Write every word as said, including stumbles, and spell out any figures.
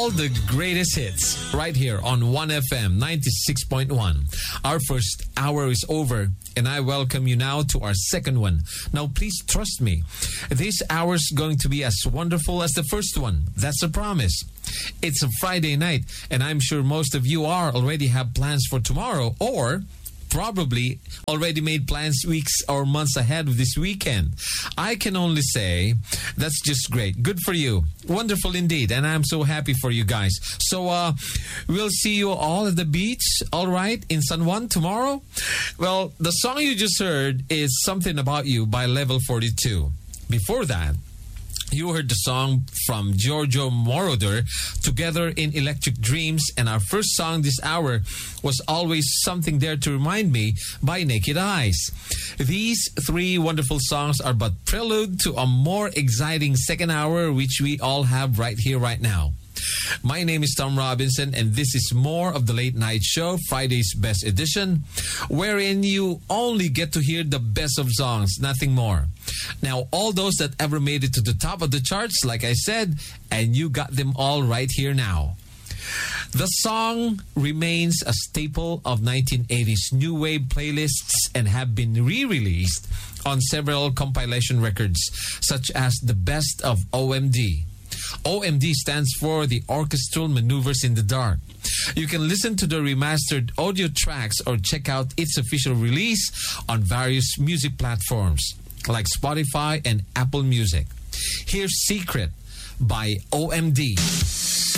all the greatest hits right here on one F M ninety-six point one. Our first hour is over, and I welcome you now to our second one. Now, please trust me, this hour is going to be as wonderful as the first one. That's a promise. It's a Friday night, and I'm sure most of you are already have plans for tomorrow, or probably already made plans weeks or months ahead of this weekend. I can only say that's just great. Good for you. Wonderful indeed. And I'm so happy for you guys. So uh, we'll see you all at the beach, all right, in San Juan tomorrow. Well, the song you just heard is Something About You by Level forty-two. Before that, you heard the song from Giorgio Moroder, Together in Electric Dreams, and our first song this hour was Always Something There to Remind Me by Naked Eyes. These three wonderful songs are but prelude to a more exciting second hour, which we all have right here, right now. My name is Tom Robinson, and this is more of the Late Night Show, Friday's Best Edition, wherein you only get to hear the best of songs, nothing more. Now, all those that ever made it to the top of the charts, like I said, and you got them all right here now. The song remains a staple of nineteen eighties new wave playlists and have been re-released on several compilation records, such as The Best of O M D. O M D stands for the Orchestral Maneuvers in the Dark. You can listen to the remastered audio tracks or check out its official release on various music platforms like Spotify and Apple Music. Here's Secret by O M D.